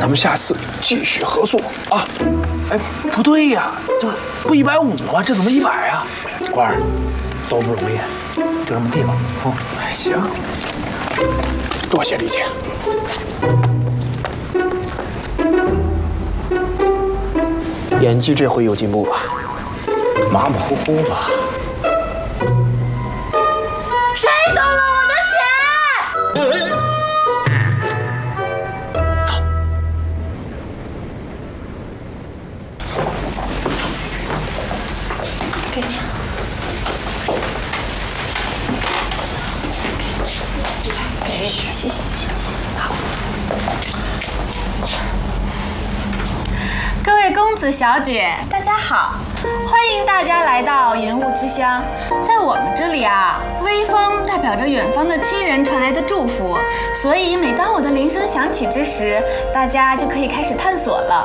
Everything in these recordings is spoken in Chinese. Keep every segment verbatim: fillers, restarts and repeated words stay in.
们下次继续合作啊！ 哎，不对呀，这不一百五吗？这怎么一百呀？ 官儿，都不容易，就这么地吧。哦，哎，行，多谢理解。演技这回有进步吧？马马虎虎吧。 谁动了我的钱？ 走。 给你。给，谢谢。好。各位公子小姐，大家好，欢迎大家来到云雾之乡。在我们这里啊，微风代表着远方的亲人传来的祝福，所以每当我的铃声响起之时，大家就可以开始探索了。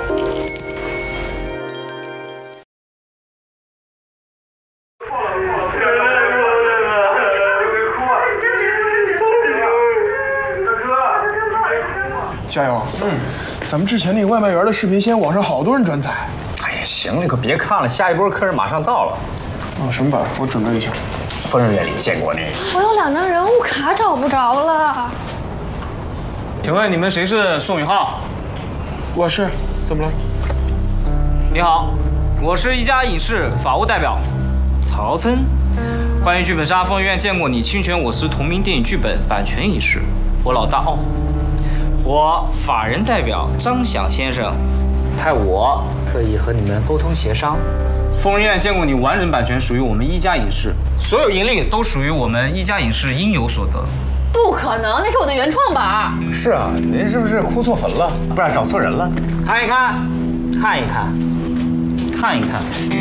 加油！嗯，咱们之前那个外卖员的视频，现在网上好多人转载。 哎呀，行了，可别看了，下一波客人马上到了。 哦，什么本？我准备一下。 疯人院里见过那个。 我有两张人物卡找不着了。 请问你们谁是宋宇浩？ 我是，怎么了？ 你好，我是一家影视法务代表曹琛。关于剧本杀，疯人院见过你侵权我司同名电影剧本版权一事，我老大哦。我法人代表张响先生派我特意和你们沟通协商。疯人院见过你完整版权属于我们一家影视，所有盈利都属于我们一家影视应有所得。 不可能，那是我的原创版。 是啊，您是不是哭错坟了？不然找错人了？ 看一看，看一看，看一看。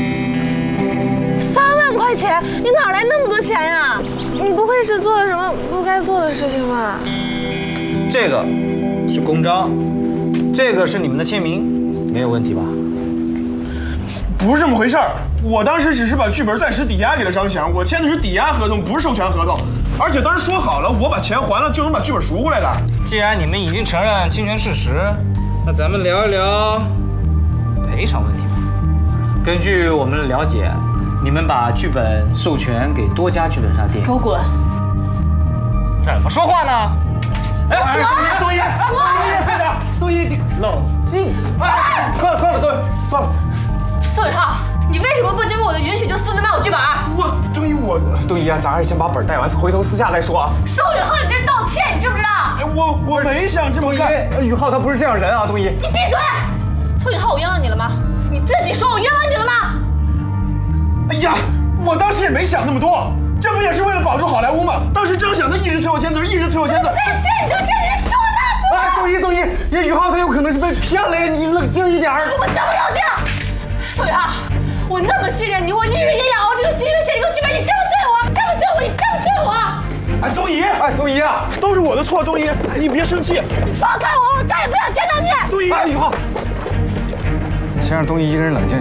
三万块钱，你哪来那么多钱呀？你不会是做了什么不该做的事情吧？ 这个是公章，这个是你们的签名，没有问题吧？ 不是这么回事儿，我当时只是把剧本暂时抵押给了张翔，我签的是抵押合同，不是授权合同。而且当时说好了，我把钱还了就能把剧本赎回来的。 既然你们已经承认侵权事实，那咱们聊一聊赔偿问题吧。根据我们的了解，你们把剧本授权给多家剧本杀店。 给我滚！ 怎么说话呢？ 哎，东一，东一，快点，东一， 冷静。 哎，算了算了，东一，算了。 宋宇浩，你为什么不经过我的允许就私自卖我剧本？ 我东一，我东一啊，咱还是先把本带完，回头私下再说啊。 宋宇浩，你这是道歉，你知不知道？ 哎，我我没想这么干。 宇浩他不是这样人啊，东一。 你闭嘴！宋宇浩，我冤枉你了吗？你自己说我冤枉你了吗？ 哎呀，我当时也没想那么多，这不也是为了保住好莱坞吗？当时张想他一直催我签字，一直催我签字。 现在签你就签，你是捉拿死我！ 哎，东一，东一，宇浩他有可能是被骗了呀，你冷静一点。 我怎么冷静？宋宇浩，我那么信任你，我日日夜夜熬这个虚的写这个剧本，你这么对我，这么对我，你这么对我！ 哎，东一， 哎，东一啊， 都是我的错，东一，你别生气。 你放开我，我再也不想见到你。 东一， 哎，宇浩，先让东一一个人冷静。